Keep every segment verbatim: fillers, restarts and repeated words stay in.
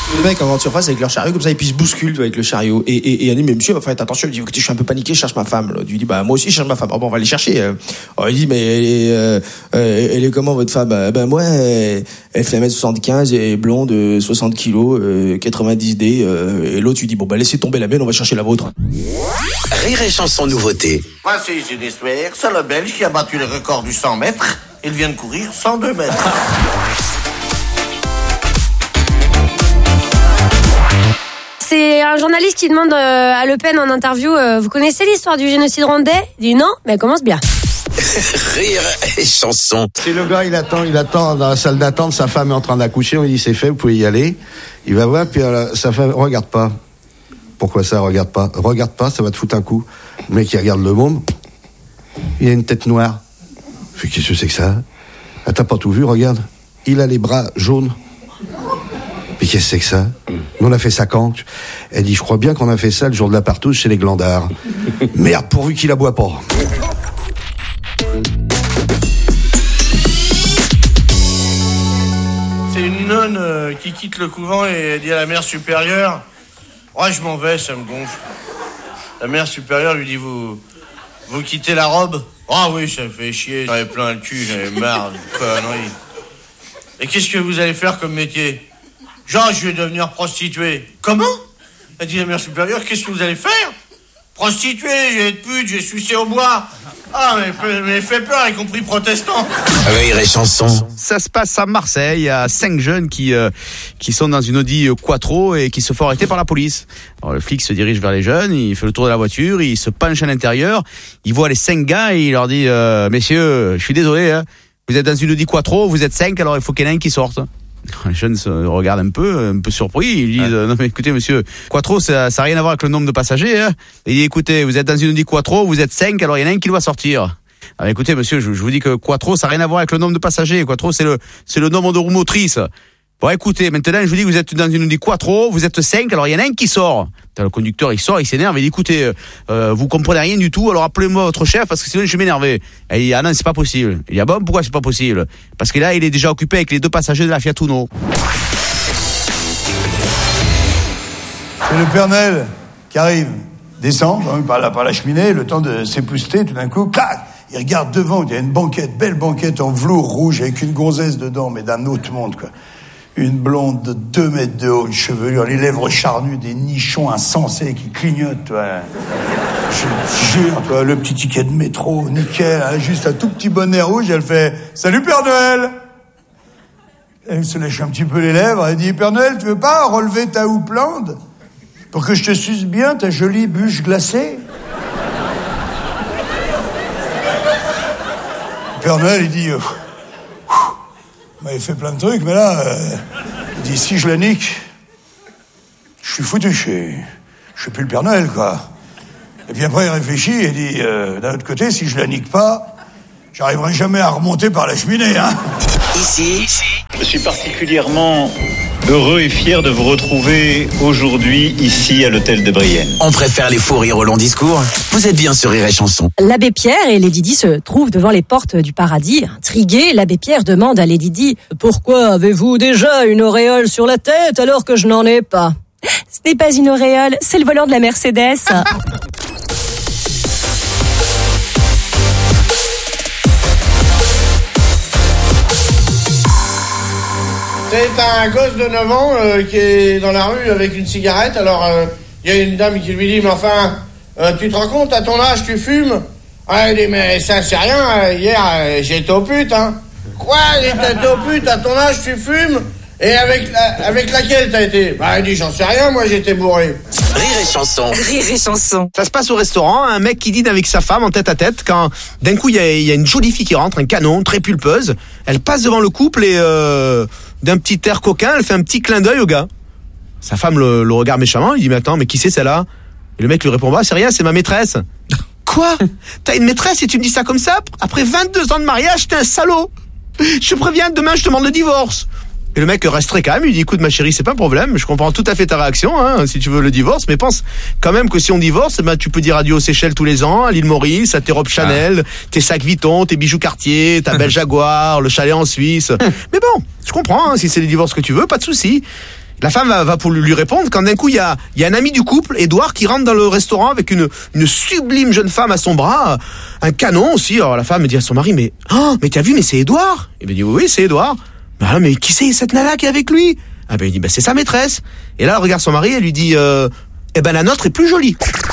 Les mecs en grande surface avec leur chariot comme ça et puis ils se bousculent avec le chariot et, et, et elle dit mais monsieur enfin faites attention, il dit écoutez je suis un peu paniqué, je cherche ma femme. L'autre lui dit bah moi aussi je cherche ma femme. Oh bon on va aller chercher. Alors, il dit mais elle est, euh, elle est comment votre femme? Ben moi elle, elle fait un mètre soixante-quinze et blonde, soixante kilos, euh, quatre-vingt-dix D euh, et l'autre lui dit bon bah laissez tomber la mienne, on va chercher la vôtre. Rire et chanson nouveauté. Voici une histoire, c'est le Belge qui a battu le record du cent mètres. Il vient de courir cent deux mètres. C'est un journaliste qui demande à Le Pen en interview euh, vous connaissez l'histoire du génocide rwandais? Il dit non, mais elle commence bien. Rire et chanson. C'est le gars, il attend, il attend dans la salle d'attente, sa femme est en train d'accoucher, on lui dit c'est fait, vous pouvez y aller. Il va voir, puis euh, sa femme, regarde pas. Pourquoi ça, regarde pas? Regarde pas, ça va te foutre un coup. Le mec, il regarde le môme, il a une tête noire. Fait, qu'est-ce que c'est que ça? Ah, t'as pas tout vu, regarde. Il a les bras jaunes. Mais qu'est-ce que c'est que ça? Nous, on a fait ça quand? Elle dit, je crois bien qu'on a fait ça le jour de la partouze chez les glandards. Merde, pourvu qu'il aboie pas. C'est une nonne euh, qui quitte le couvent et dit à la mère supérieure « Ouais, je m'en vais, ça me gonfle. » La mère supérieure lui dit « Vous vous quittez la robe ?»« Ah oui, ça me fait chier, j'avais plein le cul, j'avais marre de conneries. »« Et qu'est-ce que vous allez faire comme métier ?»« Genre, je vais devenir prostituée. »« Comment ?» a dit la mère supérieure. « Qu'est-ce que vous allez faire ?»« Prostituée, je vais être pute, je vais sucer au bois. » Ah, mais, mais fait peur, y compris protestants. Rire et chanson. Ça se passe à Marseille. Il y a cinq jeunes qui euh, qui sont dans une Audi Quattro et qui se font arrêter par la police. Alors le flic se dirige vers les jeunes, il fait le tour de la voiture, il se penche à l'intérieur, il voit les cinq gars et il leur dit euh, messieurs, je suis désolé, hein, vous êtes dans une Audi Quattro, vous êtes cinq, alors il faut qu'il y en ait un qui sorte. Les jeunes se regardent un peu, un peu surpris. Ils disent ouais. non mais écoutez monsieur, Quattro ça ça a rien à voir avec le nombre de passagers. Hein. Il dit écoutez, vous êtes dans une Audi Quattro, vous êtes cinq, alors il y en a un qui doit sortir. Alors écoutez monsieur, je, je vous dis que Quattro ça a rien à voir avec le nombre de passagers. Quattro c'est le c'est le nombre de roues motrices. Bon écoutez, maintenant je vous dis que vous êtes dans une Audi Quattro, vous êtes cinq, alors il y en a un qui sort. Le conducteur il sort, il s'énerve, il dit écoutez, euh, vous comprenez rien du tout, alors appelez-moi votre chef parce que sinon je vais m'énerver. Et il dit ah non c'est pas possible. Il dit ah bon pourquoi c'est pas possible? Parce que là il est déjà occupé avec les deux passagers de la Fiat Uno. C'est le Père Noël qui arrive, descend donc, par, la, par la cheminée, le temps de s'épousseter, tout d'un coup, clac, il regarde devant, il y a une banquette, belle banquette en velours rouge avec une gonzesse dedans, mais d'un autre monde, quoi. Une blonde de deux mètres de haut, une chevelure, les lèvres charnues, des nichons insensés qui clignotent, toi. Je te jure, toi, le petit ticket de métro, nickel, hein, juste un tout petit bonnet rouge, elle fait « Salut Père Noël !» Elle se lèche un petit peu les lèvres, elle dit « Père Noël, tu veux pas relever ta houppelande pour que je te suce bien ta jolie bûche glacée ?» Père Noël, il dit... Euh, Il m'avait fait plein de trucs, mais là, euh, il dit, si je la nique, je suis foutu, je suis, je suis plus le Père Noël, quoi. Et puis après, il réfléchit et dit, euh, d'un autre côté, si je la nique pas, j'arriverai jamais à remonter par la cheminée, hein. Ici, je suis particulièrement heureux et fier de vous retrouver aujourd'hui ici à l'hôtel de Brienne. On préfère les fous rires au long discours. Vous êtes bien sur Rire et Chanson. L'abbé Pierre et Lady Di se trouvent devant les portes du paradis. Intrigué, l'abbé Pierre demande à Lady Di « Pourquoi avez-vous déjà une auréole sur la tête alors que je n'en ai pas ?» Ce n'est pas une auréole, c'est le volant de la Mercedes. C'est un gosse de neuf ans euh, qui est dans la rue avec une cigarette. Alors, il euh, y a une dame qui lui dit « Mais enfin, euh, tu te rends compte, à ton âge, tu fumes ?» Ah, il dit « Mais ça, c'est rien. Hier, euh, j'étais au pute, hein. »« Quoi, t'étais au pute, à ton âge, tu fumes ? Et avec, la, avec laquelle t'as été ?» Bah, il dit « J'en sais rien, moi, j'étais bourré. » Rire et Chanson. Rire et Chanson. Ça se passe au restaurant, un mec qui dîne avec sa femme en tête à tête, quand d'un coup il y a, y a une jolie fille qui rentre, un canon, très pulpeuse. Elle passe devant le couple et euh, d'un petit air coquin, elle fait un petit clin d'œil au gars. Sa femme le, le regarde méchamment, il dit mais attends, mais qui c'est celle-là? Et le mec lui répond bah c'est rien, c'est ma maîtresse. Quoi? T'as une maîtresse et tu me dis ça comme ça? Après vingt-deux ans de mariage, t'es un salaud. Je te préviens, demain je te demande le divorce. Et le mec reste très calme, il dit écoute ma chérie, c'est pas un problème, je comprends tout à fait ta réaction, hein, si tu veux le divorce, mais pense quand même que si on divorce, ben, tu peux dire adieu aux Seychelles tous les ans, à l'île Maurice, à tes robes Chanel, ah. tes sacs Vuitton, tes bijoux Cartier, ta belle Jaguar, le chalet en Suisse. Mais bon, je comprends, hein, si c'est le divorce que tu veux, pas de souci. La femme va, va pour lui répondre quand d'un coup il y a, il y a un ami du couple, Édouard, qui rentre dans le restaurant avec une, une sublime jeune femme à son bras, un canon aussi. Alors la femme dit à son mari, mais oh, mais t'as vu, mais c'est Édouard. Il me dit oui, oui, c'est Édouard. Ah, mais qui c'est cette nana qui est avec lui? Ah ben il dit, ben c'est sa maîtresse. Et là elle regarde son mari, elle lui dit, euh, eh ben la nôtre est plus jolie.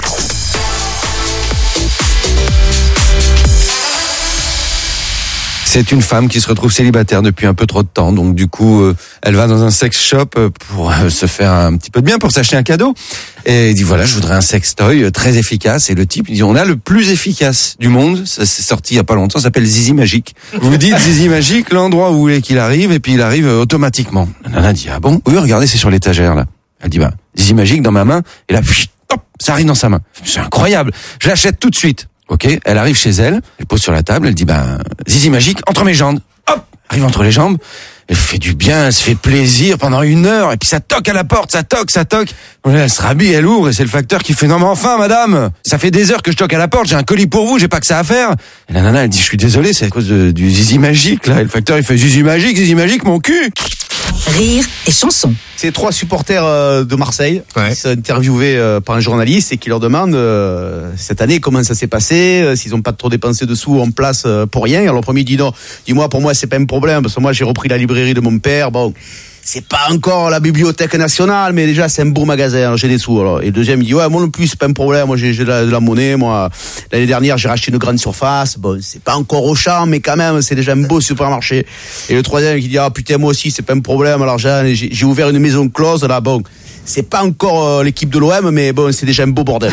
C'est une femme qui se retrouve célibataire depuis un peu trop de temps, donc du coup, euh, elle va dans un sex shop pour euh, se faire un petit peu de bien, pour s'acheter un cadeau. Et elle dit voilà, je voudrais un sextoy très efficace. Et le type, il dit on a le plus efficace du monde. Ça s'est sorti il y a pas longtemps, ça s'appelle Zizi Magique. Vous dites Zizi Magique, l'endroit où vous voulez qu'il arrive, et puis il arrive automatiquement. La nana dit ah bon? Oui, regardez, c'est sur l'étagère là. Elle dit bah Zizi Magique dans ma main, et là, pfff, hop, ça arrive dans sa main. C'est incroyable. Je l'achète tout de suite. Ok, elle arrive chez elle, elle pose sur la table, elle dit ben Zizi Magique entre mes jambes. Hop, arrive entre les jambes. Elle fait du bien, elle se fait plaisir pendant une heure, et puis ça toque à la porte, ça toque, ça toque. Elle se rhabille, elle ouvre, et c'est le facteur qui fait non mais enfin madame, ça fait des heures que je toque à la porte, j'ai un colis pour vous, j'ai pas que ça à faire. Et la nana elle dit je suis désolé, c'est à cause de, du Zizi Magique là. Et le facteur il fait Zizi Magique, Zizi Magique mon cul. Rire et chanson. C'est trois supporters euh, de Marseille Ouais. qui sont interviewés euh, par un journaliste et qui leur demandent euh, cette année comment ça s'est passé, euh, s'ils n'ont pas trop dépensé de sous en place euh, pour rien. Alors le premier dit non, dis-moi pour moi c'est pas un problème parce que moi j'ai repris la librairie de mon père. Bon, c'est pas encore la Bibliothèque nationale, mais déjà c'est un beau magasin, alors j'ai des sous. Alors. Et le deuxième il dit ouais moi non plus c'est pas un problème, moi j'ai, j'ai de, la, de la monnaie, moi l'année dernière j'ai racheté une grande surface, bon c'est pas encore Auchan mais quand même c'est déjà un beau supermarché. Et le troisième qui dit ah putain moi aussi c'est pas un problème, alors j'ai, j'ai ouvert une maison close là, bon c'est pas encore euh, l'équipe de l'O M mais bon c'est déjà un beau bordel.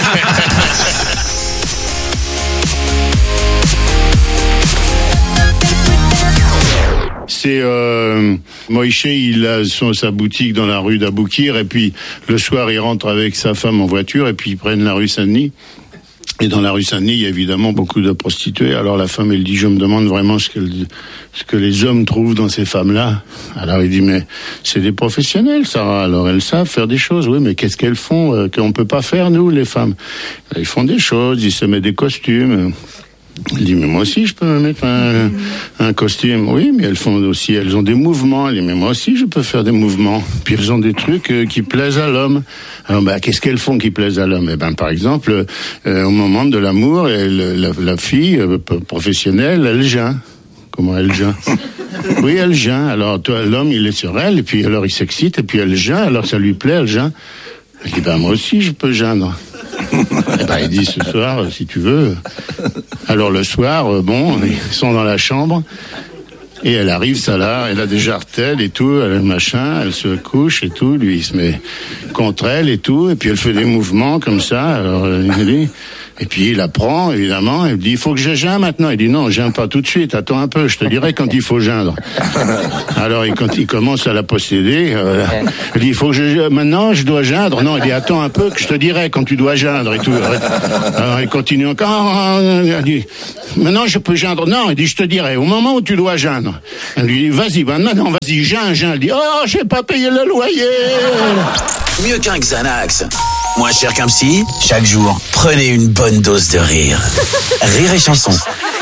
C'est euh, Moïse, il a son, sa boutique dans la rue d'Aboukir et puis le soir il rentre avec sa femme en voiture et puis ils prennent la rue Saint-Denis. Et dans la rue Saint-Denis, il y a évidemment beaucoup de prostituées. Alors la femme, elle dit, je me demande vraiment ce que, ce que les hommes trouvent dans ces femmes-là. Alors il dit, mais c'est des professionnels, Sarah. Alors elles savent faire des choses. Oui, mais qu'est-ce qu'elles font euh, qu'on peut pas faire, nous, les femmes? Ils font des choses, ils se mettent des costumes. Elle dit, mais moi aussi, je peux me mettre un, un costume. Oui, mais elles font aussi, elles ont des mouvements. Elle dit, mais moi aussi, je peux faire des mouvements. Puis elles ont des trucs euh, qui plaisent à l'homme. Alors, ben, qu'est-ce qu'elles font qui plaisent à l'homme? Eh ben, par exemple, euh, au moment de l'amour, elle, la, la fille euh, professionnelle, elle geint. Comment elle geint? Oui, elle geint. Alors, toi, l'homme, il est sur elle, et puis alors il s'excite, et puis elle geint. Alors ça lui plaît, elle geint. Elle dit, ben, moi aussi, je peux geindre. Eh ben, il dit ce soir, si tu veux. Alors le soir, bon, ils sont dans la chambre et elle arrive, ça là, elle a des jartelles et tout, elle a le machin, elle se couche et tout, lui il se met contre elle et tout, et puis elle fait des mouvements comme ça. Alors il dit, et puis il la prend évidemment, elle dit il faut que je geins maintenant. Il dit non, je geins pas tout de suite, attends un peu, je te dirai quand il faut geindre. Alors et quand il commence à la posséder, euh, il dit il faut que je maintenant je dois geindre. Non, il dit attends un peu que je te dirai quand tu dois geindre et tout. Alors il continue encore, il dit maintenant je peux geindre. Non, il dit je te dirai au moment où tu dois geindre. Elle lui dit vas-y, ben maintenant vas-y, geins, geins. Elle dit oh j'ai pas payé le loyer. Mieux qu'un Xanax, moins cher qu'un psy, chaque jour, prenez une bonne dose de rire. Rire et chanson.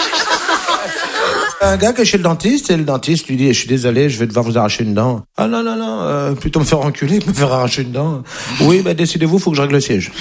Un gars qui est chez le dentiste, et le dentiste lui dit, je suis désolé, je vais devoir vous arracher une dent. Ah non, non, non, euh, plutôt me faire enculer que me faire arracher une dent. Oui, mais décidez-vous, faut que je règle le siège.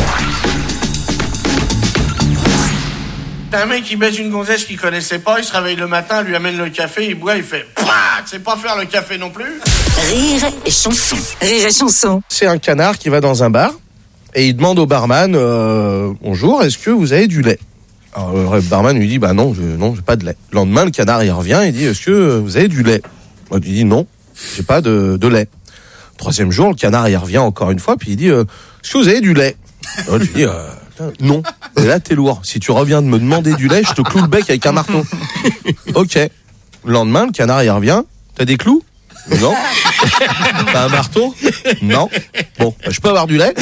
T'as un mec qui baise une gonzesse qu'il connaissait pas, il se réveille le matin, lui amène le café, il boit, il fait Pouah, tu sais pas faire le café non plus. Rire et chanson. Rire et chanson. C'est un canard qui va dans un bar et il demande au barman euh, bonjour, est-ce que vous avez du lait? Alors le barman lui dit bah non, je, non, j'ai pas de lait. Le lendemain, le canard il revient et dit est-ce que vous avez du lait? Il lui dit non, j'ai pas de, de lait. Troisième jour, le canard il revient encore une fois puis il dit euh, est-ce que vous avez du lait? Alors, il lui dit euh, non. Et là t'es lourd. Si tu reviens de me demander du lait, je te cloue le bec avec un marteau. Ok. Le lendemain, le canard il revient. T'as des clous? Non. T'as un marteau? Non. Bon, bah, je peux avoir du lait?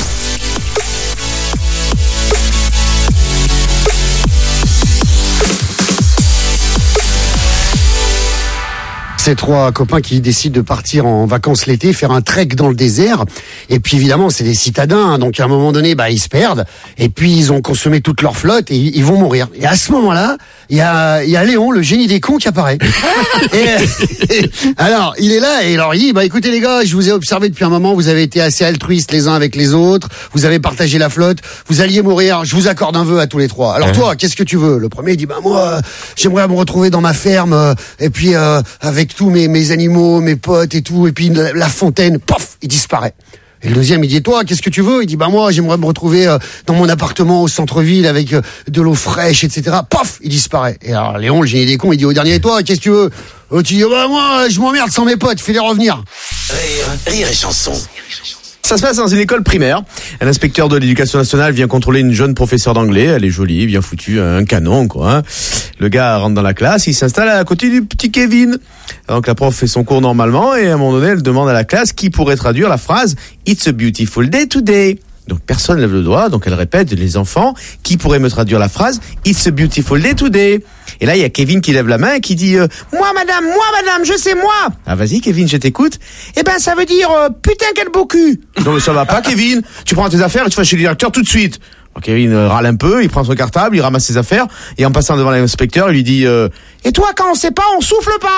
Ces trois copains qui décident de partir en vacances l'été, faire un trek dans le désert. Et puis évidemment, c'est des citadins, hein, donc à un moment donné, bah ils se perdent. Et puis ils ont consommé toute leur flotte et ils vont mourir. Et à ce moment-là, il y a, il y a Léon, le génie des cons, qui apparaît. et, et, alors, il est là et alors il dit, bah écoutez les gars, je vous ai observé depuis un moment, vous avez été assez altruistes les uns avec les autres, vous avez partagé la flotte, vous alliez mourir, je vous accorde un vœu à tous les trois. Alors toi, qu'est-ce que tu veux? Le premier il dit, bah moi, j'aimerais me retrouver dans ma ferme, euh, et puis euh, avec tous mes, mes animaux, mes potes et tout, et puis la, la fontaine, pof, il disparaît. Et le deuxième, il dit, toi, qu'est-ce que tu veux? Il dit, bah moi, j'aimerais me retrouver euh, dans mon appartement au centre-ville avec euh, de l'eau fraîche, et cetera. Pof, il disparaît. Et alors Léon, le génie des cons, il dit au dernier, et toi, qu'est-ce que tu veux? L'autre, il dit, bah moi, je m'emmerde sans mes potes, fais-les revenir. Rire, rire et chanson. Ça se passe dans une école primaire. Un inspecteur de l'éducation nationale vient contrôler une jeune professeure d'anglais. Elle est jolie, bien foutue, un canon, quoi. Hein. Le gars rentre dans la classe, il s'installe à côté du petit Kevin. Donc la prof fait son cours normalement et à un moment donné, elle demande à la classe qui pourrait traduire la phrase « It's a beautiful day today ». Donc personne ne lève le doigt, donc elle répète, les enfants, qui pourrait me traduire la phrase « It's a beautiful day today ». Et là, il y a Kevin qui lève la main et qui dit euh, « Moi, madame, moi, madame, je sais, moi !» Ah, vas-y, Kevin, je t'écoute. Eh ben, ça veut dire euh, « Putain, quel beau cul !» Donc, ça va pas, Kevin. Tu prends tes affaires et tu vas chez le directeur tout de suite. Alors, Kevin euh, râle un peu, il prend son cartable, il ramasse ses affaires et en passant devant l'inspecteur, il lui dit euh, « Et toi, quand on sait pas, on souffle pas !»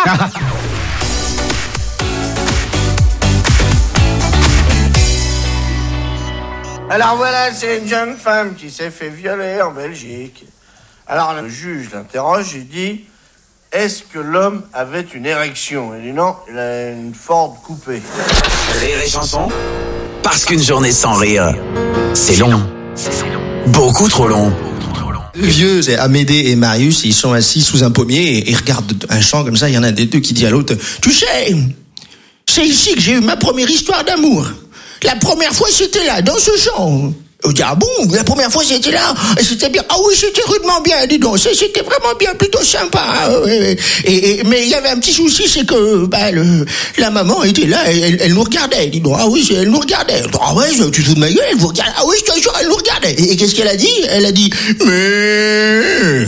Alors voilà, c'est une jeune femme qui s'est fait violer en Belgique. Alors le juge l'interroge, il dit « Est-ce que l'homme avait une érection ?» Il dit « Non, il a une Ford coupée. » Rire et chanson. Parce qu'une journée sans rire, c'est long. Beaucoup trop long. Le vieux, c'est Amédée et Marius, ils sont assis sous un pommier et ils regardent un champ comme ça. Il y en a un des deux qui dit à l'autre « Tu sais, c'est ici que j'ai eu ma première histoire d'amour. La première fois, c'était là, dans ce champ. » On dit, ah bon, la première fois c'était là, et c'était bien. Ah oui, c'était rudement bien, dis donc, c'était vraiment bien, plutôt sympa. Et, et, et, mais il y avait un petit souci, c'est que bah, le, la maman était là, et elle, elle nous regardait, dis donc. Ah oui, elle nous regardait. Ah ouais, tu te fous de ma gueule, elle vous regarde. Ah oui, je te jure, elle nous regardait. Et, et qu'est-ce qu'elle a dit? Elle a dit, mais...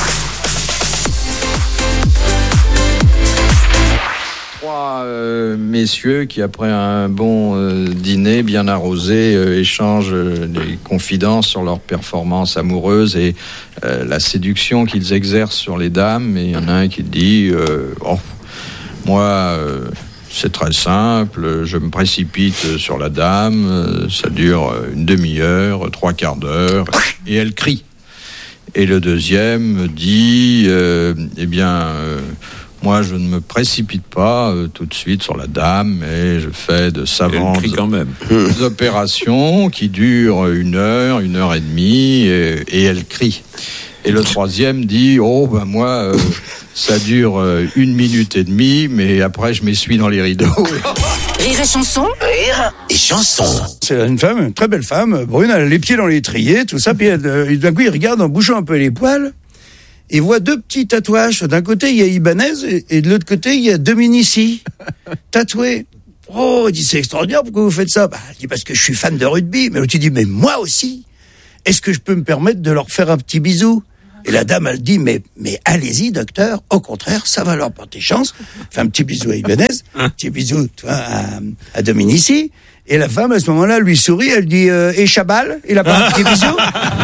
Euh, messieurs qui, après un bon euh, dîner bien arrosé, euh, échangent euh, des confidences sur leur performance amoureuse et euh, la séduction qu'ils exercent sur les dames. Et il y en a un qui dit euh, oh, moi euh, c'est très simple, je me précipite sur la dame, euh, ça dure une demi-heure, trois quarts d'heure, et elle crie. Et le deuxième dit euh, eh bien euh, moi, je ne me précipite pas euh, tout de suite sur la dame, mais je fais de savantes quand même. opérations qui durent une heure, une heure et demie, et, et elle crie. Et le troisième dit, oh, ben moi, euh, ça dure euh, une minute et demie, mais après, je m'essuie dans les rideaux. Rire et chanson. Rire et chanson. C'est une femme, une très belle femme, brune, elle a les pieds dans l'étrier, tout ça, puis elle, euh, d'un coup, il regarde en bougeant un peu les poils, et voit deux petits tatouages. D'un côté, il y a Ibanez, et, et de l'autre côté, il y a Dominici, tatoué. Oh, il dit, c'est extraordinaire, pourquoi vous faites ça? Bah, il dit, parce que je suis fan de rugby. Mais l'autre, il dit, mais moi aussi. Est-ce que je peux me permettre de leur faire un petit bisou? Et la dame, elle dit, mais, mais allez-y, docteur. Au contraire, ça va leur porter chance. Fait un petit bisou à Ibanez, un petit bisou, tu vois, à, à Dominici. Et la femme, à ce moment-là, lui sourit, elle dit, euh, et Chabal? Il a pas un petit bisou?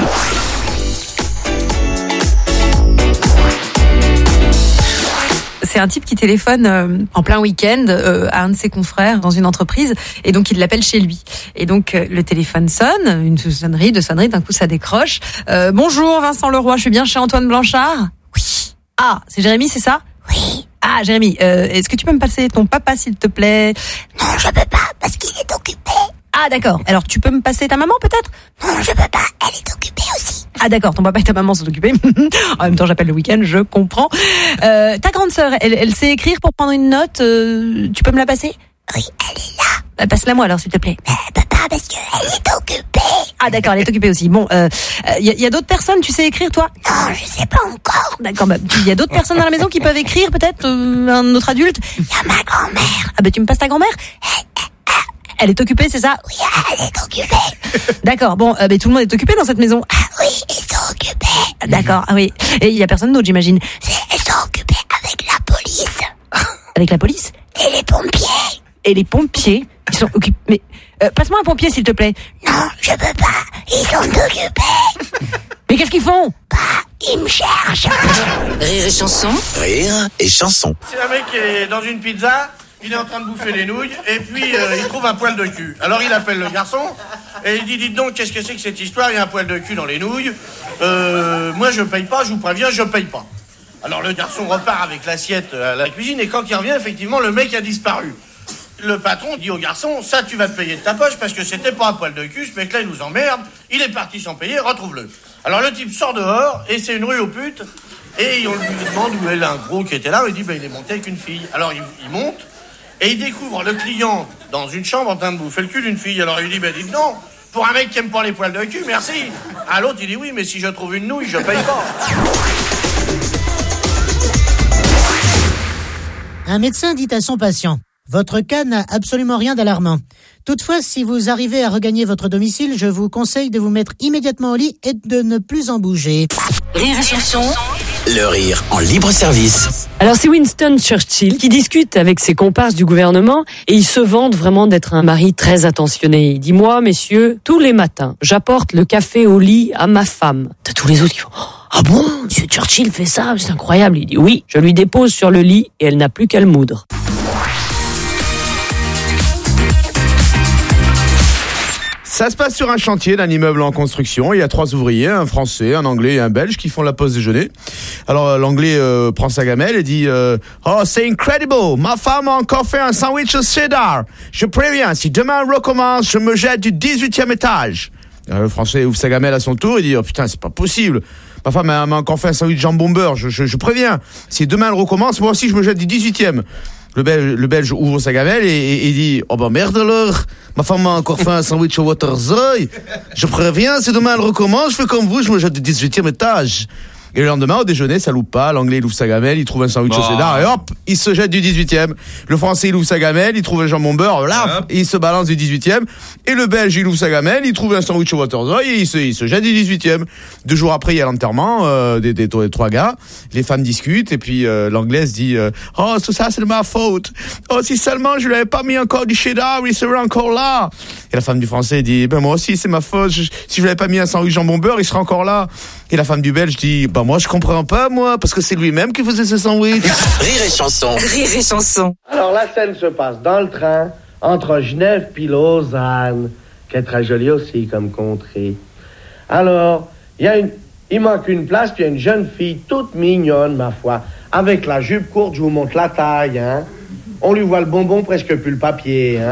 C'est un type qui téléphone euh, en plein week-end euh, à un de ses confrères dans une entreprise et donc il l'appelle chez lui. Et donc euh, le téléphone sonne, une sonnerie, deux sonneries, d'un coup ça décroche. Euh, bonjour Vincent Leroy, je suis bien chez Antoine Blanchard? Oui. Ah, c'est Jérémy, c'est ça? Oui. Ah Jérémy, euh, est-ce que tu peux me passer ton papa s'il te plaît? Non, je peux pas parce qu'il est occupé. Ah d'accord, alors tu peux me passer ta maman peut-être? Non, je peux pas, elle est occupée aussi. Ah d'accord, ton papa et ta maman sont occupés. En même temps, j'appelle le week-end, je comprends. Euh, ta grande sœur, elle, elle sait écrire pour prendre une note. Euh, tu peux me la passer? Oui, elle est là. Bah, passe-la moi alors, s'il te plaît. Mais elle peut pas parce qu'elle est occupée. Ah d'accord, elle est occupée aussi. Bon, il euh, y, y a d'autres personnes, tu sais écrire toi? Non, je sais pas encore. D'accord, bah il y a d'autres personnes dans la maison qui peuvent écrire peut-être, euh, un autre adulte? Il y a ma grand-mère. Ah bah tu me passes ta grand-mère? Elle est occupée, c'est ça? Oui, elle est occupée. D'accord, bon, euh, bah, tout le monde est occupé dans cette maison. Ah oui, ils sont occupés. D'accord, ah oui. Et il y a personne d'autre, j'imagine. Ils sont occupés avec la police. Avec la police? Et les pompiers. Et les pompiers? Ils sont occupés. Mais euh, passe-moi un pompier, s'il te plaît. Non, je peux pas. Ils sont occupés. Mais qu'est-ce qu'ils font? Bah, il me cherche. Rire et chanson. Rire et chanson. C'est un mec qui est dans une pizza, il est en train de bouffer les nouilles, et puis euh, il trouve un poil de cul. Alors il appelle le garçon, et il dit, dites donc, qu'est-ce que c'est que cette histoire, il y a un poil de cul dans les nouilles. Euh, moi je paye pas, je vous préviens, je paye pas. Alors le garçon repart avec l'assiette à la cuisine, et quand il revient, effectivement, le mec a disparu. Le patron dit au garçon, ça tu vas te payer de ta poche, parce que c'était pas un poil de cul, ce mec-là il nous emmerde, il est parti sans payer, retrouve-le. Alors le type sort dehors, et c'est une rue aux putes, et on lui demande où est un gros qui était là, il dit, ben il est monté avec une fille. Alors il, il monte, et il découvre le client dans une chambre en train de bouffer le cul d'une fille. Alors il lui dit, ben dites non, pour un mec qui aime pas les poils de cul, merci. À l'autre il dit, oui, mais si je trouve une nouille, je paye pas. Un médecin dit à son patient, votre cas n'a absolument rien d'alarmant. Toutefois, si vous arrivez à regagner votre domicile, je vous conseille de vous mettre immédiatement au lit et de ne plus en bouger. Rire et chanson. Le rire en libre service. Alors c'est Winston Churchill qui discute avec ses comparses du gouvernement et il se vante vraiment d'être un mari très attentionné. Il dit, moi, messieurs, tous les matins, j'apporte le café au lit à ma femme. T'as tous les autres qui font, ah bon, monsieur Churchill fait ça, c'est incroyable. Il dit, oui, je lui dépose sur le lit et elle n'a plus qu'à le moudre. Ça se passe sur un chantier d'un immeuble en construction. Il y a trois ouvriers, un Français, un Anglais et un Belge qui font la pause déjeuner. Alors l'Anglais euh, prend sa gamelle et dit euh, « Oh, c'est incredible, ma femme a encore fait un sandwich au cheddar. Je préviens, si demain on recommence, je me jette du dix-huitième étage. » Le Français ouvre sa gamelle à son tour et dit « Oh putain, c'est pas possible. Ma femme m'a encore fait un sandwich jambon beurre. Je, je, je préviens, si demain elle recommence, moi aussi je me jette du dix-huitième. » Le Belge, le Belge ouvre sa gamelle et, et, et dit « Oh bah merde alors, ma femme m'a encore fait un sandwich au Waterzooi. Je préviens, si demain elle recommence, je fais comme vous, je me jette du dix-huitième étage. » Et le lendemain, au déjeuner, ça loupe pas. L'Anglais, il ouvre sa gamelle, il trouve un sandwich bah. au cheddar et hop, il se jette du dix-huitième. Le Français, il ouvre sa gamelle, il trouve un jambon beurre, là, il se balance du dix-huitième. Et le Belge, il ouvre sa gamelle, il trouve un sandwich au Waterzooi et il se, il se jette du dix-huitième. Deux jours après, il y a l'enterrement euh, des, des, des trois gars. Les femmes discutent et puis euh, l'Anglaise dit euh, oh, tout ça, c'est de ma faute. Oh, si seulement je lui avais pas mis encore du cheddar, il serait encore là. Et la femme du Français dit ben moi aussi, c'est ma faute. Je, si je lui avais pas mis un sandwich jambon beurre, il serait encore là. Et la femme du Belge dit bah moi je comprends pas moi parce que c'est lui-même qui faisait ce sandwich. Rire et chanson. Rire et chanson. Alors la scène se passe dans le train entre Genève puis Lausanne, qui est très jolie aussi comme contrée. Alors il y a une, il manque une place puis il y a une jeune fille toute mignonne ma foi, avec la jupe courte, je vous montre la taille, hein. On lui voit le bonbon presque plus le papier, hein.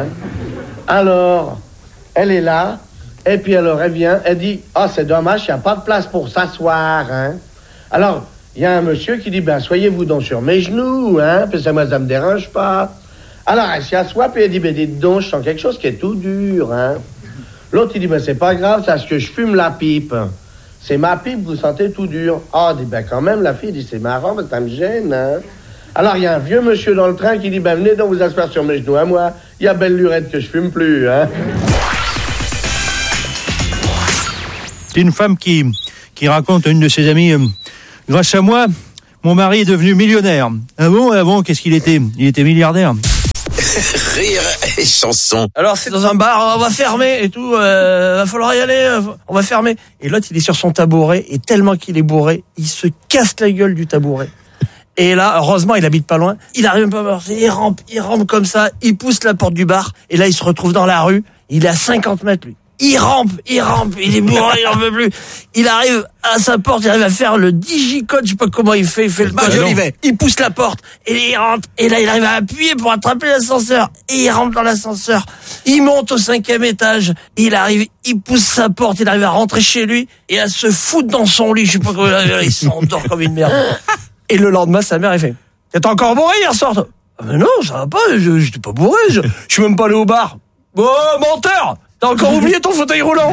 Alors elle est là. Et puis alors elle vient, elle dit « Ah, oh, c'est dommage, il n'y a pas de place pour s'asseoir, hein. » Alors, il y a un monsieur qui dit « Ben, soyez-vous donc sur mes genoux, hein, puis ça, moi, ça me dérange pas. » Alors, elle s'y assoit, puis elle dit « Ben, dites donc, je sens quelque chose qui est tout dur, hein. » L'autre, il dit « Ben, c'est pas grave, c'est parce que je fume la pipe. C'est ma pipe, vous sentez tout dur. » Ah, dit « Ben, quand même, la fille dit « C'est marrant, mais ça me gêne, hein. » Alors, il y a un vieux monsieur dans le train qui dit « Ben, venez donc vous asseoir sur mes genoux à moi. Il y a belle lurette que je fume plus, hein. » C'est une femme qui, qui raconte à une de ses amies, euh, grâce à moi, mon mari est devenu millionnaire. Ah bon, ah bon, qu'est-ce qu'il était? Il était milliardaire. Rire et chanson. Alors c'est dans un bar, on va fermer et tout, euh, va falloir y aller, euh, on va fermer. Et l'autre il est sur son tabouret et tellement qu'il est bourré, il se casse la gueule du tabouret. Et là, heureusement, il habite pas loin. Il arrive pas à marcher, il rampe, il rampe comme ça, il pousse la porte du bar et là il se retrouve dans la rue. Il est à cinquante mètres lui. Il rampe, il rampe, il est bourré, il en veut plus. Il arrive à sa porte, il arrive à faire le digicode, je sais pas comment il fait, il fait le bah, Jolivet. Il pousse la porte, et il rentre, et là il arrive à appuyer pour attraper l'ascenseur, et il rentre dans l'ascenseur. Il monte au cinquième étage, il arrive, il pousse sa porte, il arrive à rentrer chez lui, et à se foutre dans son lit, je sais pas comment il s'endort comme une merde. Et le lendemain, sa mère, elle fait, t'es encore bourré hier soir, toi? Ah, mais non, ça va pas, je, j'étais pas bourré, je, je suis même pas allé au bar. Oh, menteur! T'as encore oublié ton fauteuil roulant?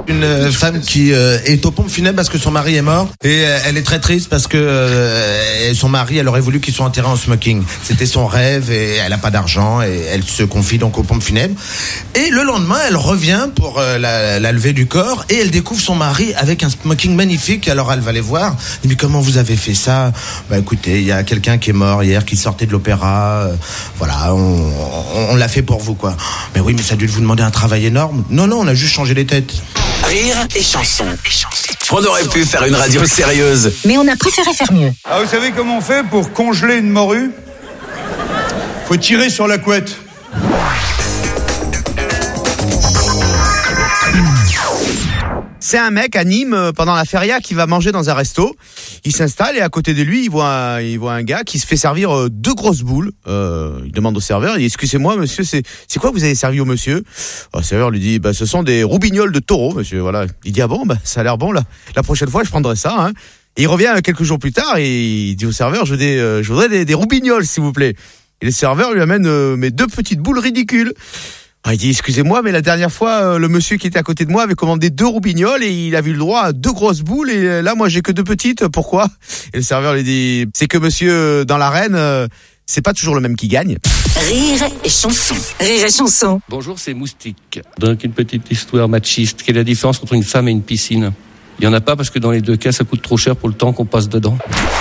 Une femme qui euh, est aux pompes funèbres parce que son mari est mort et euh, elle est très triste parce que euh, son mari, elle aurait voulu qu'il soit enterré en smoking. C'était son rêve et elle a pas d'argent et elle se confie donc aux pompes funèbres. Et le lendemain, elle revient pour euh, la, la levée du corps et elle découvre son mari avec un smoking magnifique. Alors elle va les voir. Elle dit, mais comment vous avez fait ça? Bah écoutez, il y a quelqu'un qui est mort hier, qui sortait de l'opéra. Euh, voilà, on, on, on l'a fait pour vous quoi. Mais oui, mais ça a dû vous demander un travail énorme. Non, non, on a juste changé les têtes. Rire et chanson. On aurait pu faire une radio sérieuse. Mais on a préféré faire mieux. Ah, vous savez comment on fait pour congeler une morue? Faut tirer sur la couette. C'est un mec à Nîmes euh, pendant la feria qui va manger dans un resto. Il s'installe et à côté de lui, il voit un, il voit un gars qui se fait servir euh, deux grosses boules. Euh, il demande au serveur, il dit, excusez-moi monsieur, c'est c'est quoi que vous avez servi au monsieur? Le serveur lui dit, bah ce sont des roubignoles de taureau monsieur. Voilà. Il dit, ah bon, bah ça a l'air bon là. La prochaine fois je prendrai ça. Hein. Et il revient quelques jours plus tard et il dit au serveur, je, veux des, euh, je voudrais des, des roubignoles s'il vous plaît. Et le serveur lui amène euh, mes deux petites boules ridicules. Ah, il dit, excusez-moi, mais la dernière fois, euh, le monsieur qui était à côté de moi avait commandé deux roubignoles et il avait eu le droit à deux grosses boules et là, moi, j'ai que deux petites. Pourquoi? Et le serveur lui dit, c'est que monsieur, dans l'arène, euh, c'est pas toujours le même qui gagne. Rire et chanson. Rire et chanson. Bonjour, c'est Moustique. Donc, une petite histoire machiste. Quelle est la différence entre une femme et une piscine? Il y en a pas parce que dans les deux cas, ça coûte trop cher pour le temps qu'on passe dedans.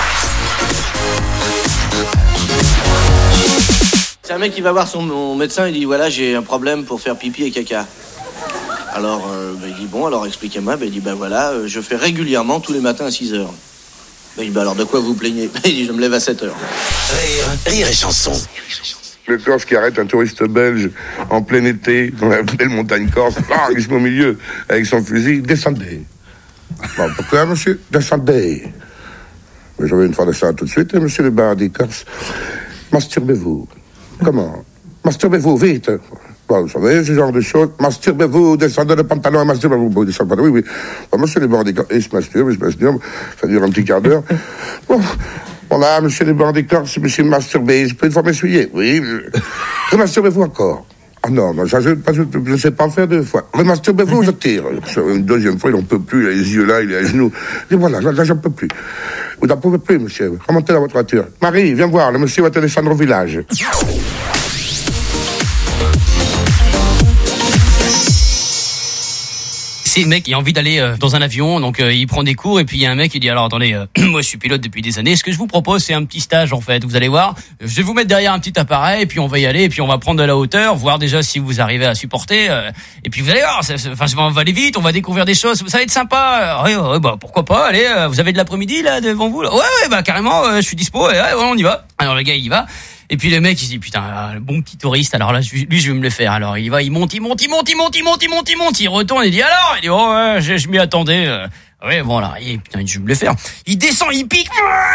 C'est un mec qui va voir son mon médecin, il dit voilà, j'ai un problème pour faire pipi et caca. Alors euh, bah, il dit bon, alors expliquez-moi. Bah, il dit ben bah, voilà, euh, je fais régulièrement tous les matins à six heures. Bah, il dit bah alors de quoi vous vous plaignez? Bah, il dit je me lève à sept heures. Rire, rire et chanson. Le Corse qui arrête un touriste belge en plein été dans la belle montagne corse, ah, il se met au milieu avec son fusil, descendez. Bon, pourquoi monsieur? Descendez. Mais je vais une fois de ça tout de suite, monsieur le bardi corse. Masturbez-vous. Comment? Masturbez-vous, vite. Bon, vous savez, ce genre de choses. Masturbez-vous, descendez le pantalon, masturbez-vous, descendez le pantalon, oui, oui. Bon, monsieur le bandits, il se masturbe, il se masturbe, ça dure un petit quart d'heure. Bon, voilà, monsieur le bandits, je me suis masturbé, je peux une fois m'essuyer, oui. Je... Masturbez-vous encore. Ah non, non, ça, je ne sais pas faire deux fois. Mais masturbez-vous, je tire. Une deuxième fois, il n'en peut plus, il a les yeux là, il est à genoux. Et voilà, là, là j'en peux plus. Vous n'en pouvez plus, monsieur. Remontez dans votre voiture. Marie, viens voir, le monsieur va te descendre au village. C'est le mec qui a envie d'aller euh, dans un avion, donc euh, il prend des cours et puis il y a un mec qui dit alors attendez, euh, moi je suis pilote depuis des années, ce que je vous propose c'est un petit stage en fait, vous allez voir, je vais vous mettre derrière un petit appareil et puis on va y aller et puis on va prendre de la hauteur, voir déjà si vous arrivez à supporter euh, et puis vous allez voir, ça, ça, enfin, on va aller vite, on va découvrir des choses, ça va être sympa, euh, ouais, ouais, bah pourquoi pas, allez, euh, vous avez de l'après-midi là devant vous là, ouais ouais bah carrément, euh, je suis dispo, ouais, ouais, on y va. Alors le gars il y va. Et puis le mec il se dit putain, le bon petit touriste, alors là lui je vais me le faire. Alors il va, il monte, il monte, il monte, il monte, il monte, il monte, il monte, il retourne, il dit alors, il dit oh ouais, je, je m'y attendais. Euh, ouais voilà, et putain je vais me le faire. Il descend, il pique,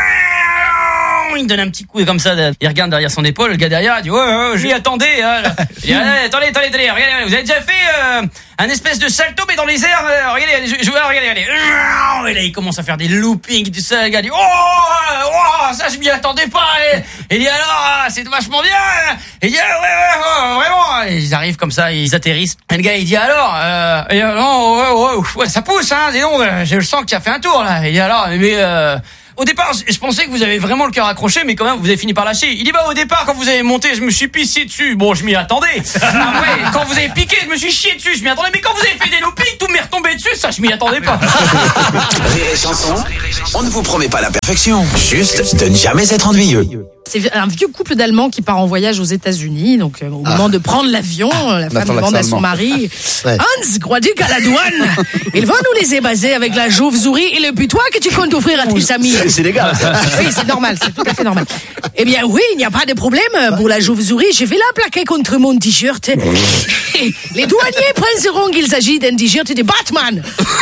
il donne un petit coup comme ça, il regarde derrière son épaule, le gars derrière il dit ouais, ouais je m'y attendais. Hein. Il dit allez, attendez, attendez, attendez, regardez, vous avez déjà fait euh, un espèce de salto mais dans les airs, euh, regardez, je, je regardez, regardez. Et là il commence à faire des loopings, tout ça, le gars dit oh, oh ça je m'y attendais pas. Et il dit alors c'est vachement bien. Et il dit ouais ouais, ouais vraiment. Et ils arrivent comme ça, ils atterrissent. Et le gars il dit alors, euh, et, euh non ouais, ouais, ouais ça pousse hein, dis donc, j'ai le sang qui a fait un tour là. Il dit alors mais euh, au départ, je pensais que vous avez vraiment le cœur accroché, mais quand même, vous avez fini par lâcher. Il dit, bah, au départ, quand vous avez monté, je me suis pissé dessus. Bon, je m'y attendais. Après, quand vous avez piqué, je me suis chié dessus, je m'y attendais. Mais quand vous avez fait des loopings, tout m'est retombé dessus, ça, je m'y attendais pas. Rire et chanson, on ne vous promet pas la perfection, juste de ne jamais être ennuyeux. C'est un vieux couple d'Allemands qui part en voyage aux États-Unis. Donc, euh, au ah. moment de prendre l'avion, la femme demande à son mari ouais. Hans, crois-tu qu'à la douane, ils vont nous laisser baser avec la chauve-souris et le putois que tu comptes offrir à tes amis? C'est, c'est légal. Oui, c'est normal, c'est tout à fait normal. Eh bien, oui, il n'y a pas de problème. Pour la chauve-souris, je vais la plaquer contre mon t-shirt. Les douaniers penseront qu'il s'agit d'un t-shirt de Batman.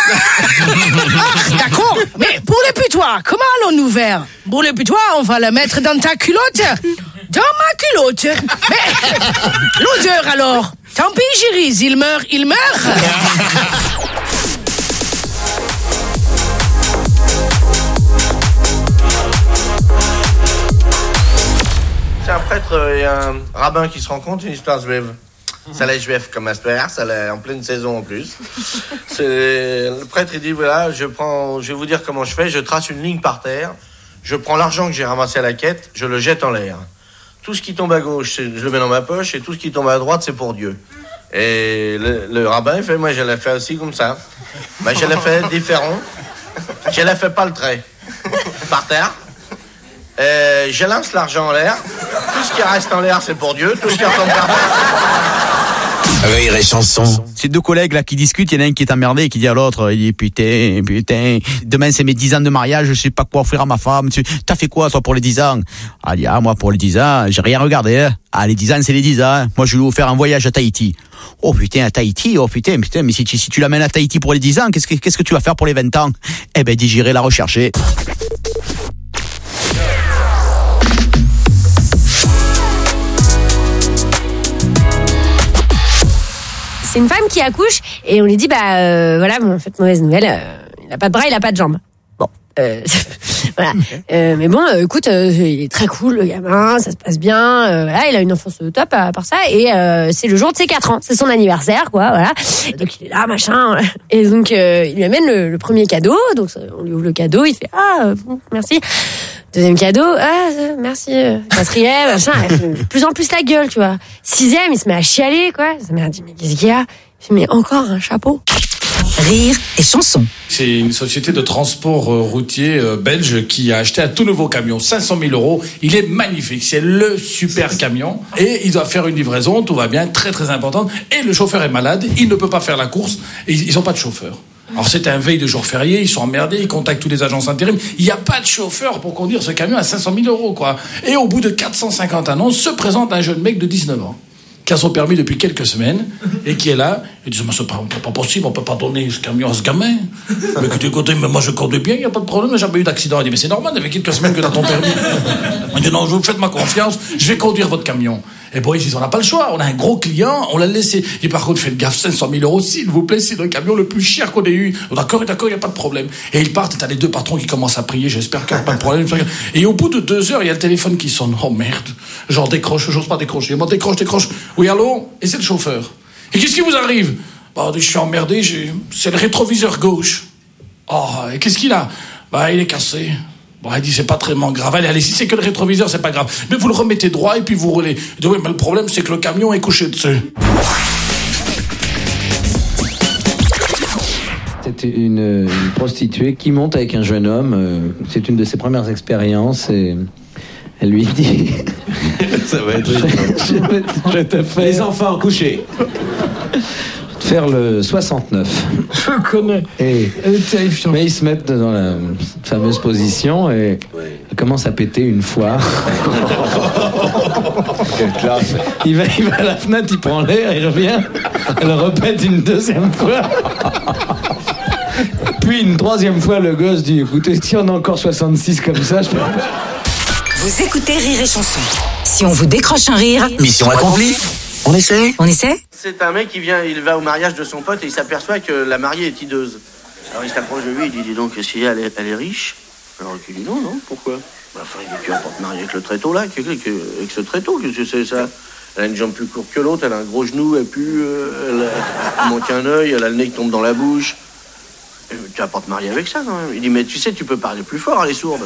Ah, d'accord. Mais pour le putois, comment allons-nous faire? Pour le putois, on va le mettre dans ta culotte. Dans ma culotte. Mais l'odeur alors? Tant pis, Gérise, il meurt, il meurt. C'est un prêtre et un rabbin qui se rencontrent, une histoire zouève. Ça la juif comme asper, ça la en pleine saison en plus. C'est, le prêtre il dit voilà, je prends, je vais vous dire comment je fais. Je trace une ligne par terre. Je prends l'argent que j'ai ramassé à la quête, je le jette en l'air. Tout ce qui tombe à gauche, je le mets dans ma poche, et tout ce qui tombe à droite, c'est pour Dieu. Et le, le rabbin il fait moi je l'ai fait aussi comme ça. Bah, je l'ai fait différent. Je l'ai fait pas le trait par terre. Euh, je lance l'argent en l'air. Tout ce qui reste en l'air, c'est pour Dieu. Tout ce qui retombe par terre. Rire et chanson. Ces deux collègues là qui discutent, il y en a un qui est emmerdé et qui dit à l'autre, il dit putain, putain, demain c'est mes dix ans de mariage, je sais pas quoi offrir à ma femme. Tu t'as fait quoi toi pour les dix ans? Ah, dit, ah moi pour les dix ans, j'ai rien regardé. Hein. Ah les dix ans c'est les dix ans. Moi je vais vous faire un voyage à Tahiti. Oh putain à Tahiti, oh putain, putain, mais si tu si tu l'amènes à Tahiti pour les dix ans, qu'est-ce que qu'est-ce que tu vas faire pour les vingt ans? Eh ben dis j'irai la rechercher. C'est une femme qui accouche et on lui dit bah euh, voilà bon en fait mauvaise nouvelle, euh, il a pas de bras, il a pas de jambes. Bon euh, voilà euh, mais bon euh, écoute euh, il est très cool le gamin, ça se passe bien, euh, voilà il a une enfance top à part ça et euh, c'est le jour de ses quatre ans, c'est son anniversaire quoi voilà donc il est là machin et donc euh, il lui amène le, le premier cadeau donc on lui ouvre le cadeau, il fait ah euh, merci. Deuxième cadeau, ah, merci. Quatrième, machin, elle fait de plus en plus la gueule, tu vois. Sixième, il se met à chialer, quoi. Sa mère dit, mais qu'est-ce qu'il y a? Il fait, mais encore un chapeau. Rire et chanson. C'est une société de transport routier belge qui a acheté un tout nouveau camion, cinq cent mille euros. Il est magnifique, c'est le super camion. Et il doit faire une livraison, tout va bien, très très importante. Et le chauffeur est malade, il ne peut pas faire la course, et ils n'ont pas de chauffeur. Alors c'était un veille de jour férié, ils sont emmerdés, ils contactent tous les agences intérim. Il n'y a pas de chauffeur pour conduire ce camion à cinq cent mille euros, quoi. Et au bout de quatre cent cinquante annonces, se présente un jeune mec de dix-neuf ans, qui a son permis depuis quelques semaines, et qui est là. Il dit, mais c'est pas, pas possible, on peut pas donner ce camion à ce gamin. Mais écoutez, écoutez, mais moi je conduis bien, il n'y a pas de problème, j'ai jamais eu d'accident. Il dit, mais c'est normal, il y avait quelques semaines que tu as ton permis. Il dit, non, je vous faites ma confiance, je vais conduire votre camion. Et bon, ils disent, on n'a pas le choix, on a un gros client, on l'a laissé. Et par contre, faites gaffe, cinq cent mille euros, s'il vous plaît, c'est le camion le plus cher qu'on ait eu. D'accord, d'accord, il n'y a pas de problème. Et ils partent, et t'as les deux patrons qui commencent à prier, j'espère qu'il n'y a pas de problème. Et au bout de deux heures, il y a le téléphone qui sonne. Oh merde, genre décroche, j'ose pas décrocher. Bon, décroche, décroche. Oui, allô? Et c'est le chauffeur. Et qu'est-ce qui vous arrive? Bah, je suis emmerdé, j'ai... c'est le rétroviseur gauche. Oh, et qu'est-ce qu'il a? Bah, il est cassé. Bon, elle dit, c'est pas très grave. Allez, allez, si c'est que le rétroviseur, c'est pas grave. Mais vous le remettez droit et puis vous roulez. Il dit, oui, mais le problème, c'est que le camion est couché dessus. C'était une, une prostituée qui monte avec un jeune homme. C'est une de ses premières expériences et elle lui dit... Ça va être... je, je, je te fais... Les enfants couchés. Faire le soixante-neuf. Je connais. Et, mais ils se mettent dans la fameuse position et ils commencent à péter une fois. Quelle classe. Il va, il va à la fenêtre, il prend l'air, il revient, elle répète une deuxième fois. Puis une troisième fois, le gosse dit, écoutez, si on a encore soixante-six comme ça, je peux... Vous écoutez Rire et Chanson. Si on vous décroche un rire... Mission accomplie. On essaie? On essaie? C'est un mec qui vient, il va au mariage de son pote et il s'aperçoit que la mariée est hideuse. Alors il s'approche de lui, il dit, dis donc, si elle est, elle est riche? Alors il dit, non, non, pourquoi? Bah, enfin, il dit, tu vas pas te marier avec le tréteau là, avec, avec, avec ce tréteau, qu'est-ce que c'est ça? Elle a une jambe plus courte que l'autre, elle a un gros genou, elle pue, euh, elle, a, elle manque un œil, elle a le nez qui tombe dans la bouche. Et, tu vas pas te marier avec ça, non? Il dit, mais tu sais, tu peux parler plus fort, elle est sourde.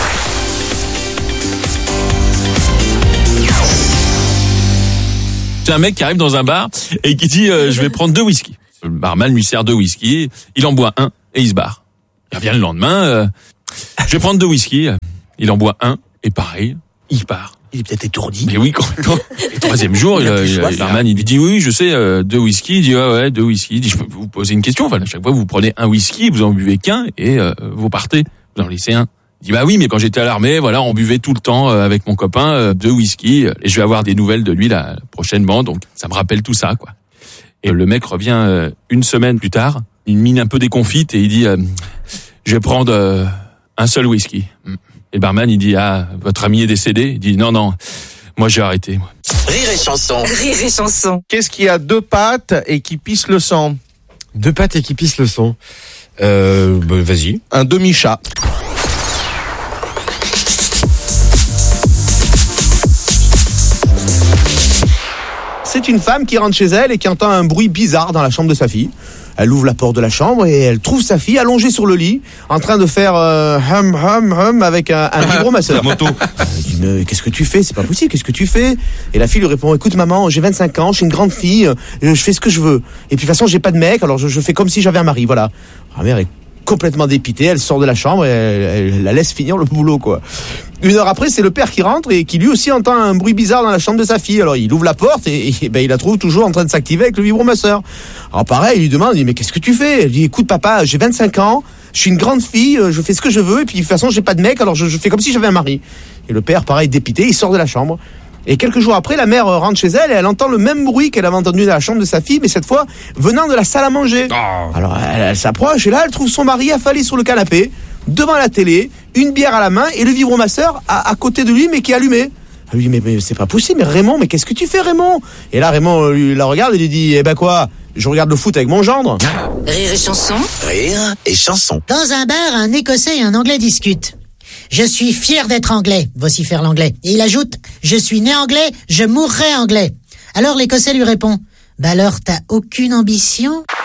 C'est un mec qui arrive dans un bar et qui dit euh, je vais prendre deux whisky. Le barman lui sert deux whisky, il en boit un et il se barre. Il revient le lendemain, euh, je vais prendre deux whisky, il en boit un et pareil, il part. Il est peut-être étourdi. Mais oui, complètement. Et troisième jour, il, il, le barman il lui dit oui, je sais, euh, deux whisky. Il dit ouais, ouais, deux whisky. Il dit je peux vous poser une question. Enfin, à chaque fois vous prenez un whisky, vous en buvez qu'un et euh, vous partez, vous en laissez un. Il dit bah oui, mais quand j'étais à l'armée, voilà, on buvait tout le temps euh, avec mon copain euh, deux whisky et je vais avoir des nouvelles de lui là prochainement, donc ça me rappelle tout ça quoi. Et le mec revient euh, une semaine plus tard, une mine un peu déconfite et il dit euh, je vais prendre euh, un seul whisky. Et le barman il dit ah votre ami est décédé? Il dit non non, moi j'ai arrêté. Moi. Rire et chanson. Rire et Chanson. Qu'est-ce qui a deux pattes et qui pisse le sang? Deux pattes et qui pisse le sang. Euh, bah, vas-y. Un demi-chat. c'est une femme qui rentre chez elle et qui entend un bruit bizarre dans la chambre de sa fille. Elle ouvre la porte de la chambre et elle trouve sa fille allongée sur le lit, en train de faire euh, hum hum hum avec un, un vibromasseur. La moto. Elle dit, mais qu'est-ce que tu fais? C'est pas possible, qu'est-ce que tu fais? Et la fille lui répond, écoute maman, j'ai vingt-cinq ans, je suis une grande fille, je fais ce que je veux. Et puis de toute façon, j'ai pas de mec, alors je, je fais comme si j'avais un mari, voilà. La mère est complètement dépitée, elle sort de la chambre et elle, elle la laisse finir le boulot, quoi. Une heure après, c'est le père qui rentre et qui lui aussi entend un bruit bizarre dans la chambre de sa fille. Alors il ouvre la porte et, et ben, il la trouve toujours en train de s'activer avec le vibromasseur. Alors pareil, il lui demande, il dit, mais qu'est-ce que tu fais? Elle dit, écoute papa, j'ai vingt-cinq ans, je suis une grande fille, je fais ce que je veux et puis de toute façon j'ai pas de mec, alors je, je fais comme si j'avais un mari. Et le père, pareil, dépité, il sort de la chambre. Et quelques jours après, la mère rentre chez elle et elle entend le même bruit qu'elle avait entendu dans la chambre de sa fille, mais cette fois venant de la salle à manger. Oh. Alors elle, elle s'approche et là, elle trouve son mari affalé sur le canapé, devant la télé, une bière à la main et le vibromasseur à, à côté de lui, mais qui est allumé. Elle lui dit, mais, mais c'est pas possible, mais Raymond, mais qu'est-ce que tu fais, Raymond? Et là, Raymond lui, la regarde et lui dit, eh ben quoi, je regarde le foot avec mon gendre. Rire et chanson. Rire et chanson. Dans un bar, un Écossais et un Anglais discutent. Je suis fier d'être anglais, vocifère l'anglais. Et il ajoute, je suis né anglais, je mourrai anglais. Alors l'Écossais lui répond, bah alors t'as aucune ambition?